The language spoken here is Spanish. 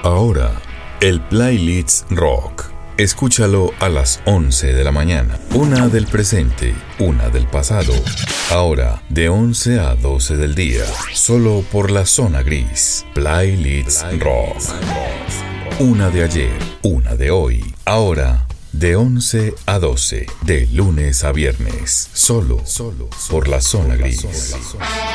Ahora, el Playlist Rock. Escúchalo a las 11 de la mañana. Una del presente, una del pasado. Ahora, de 11 a 12 del día. Solo por la zona gris. Playlist Rock. Una de ayer, una de hoy. Ahora, de 11 a 12. De lunes a viernes. Solo por la zona gris.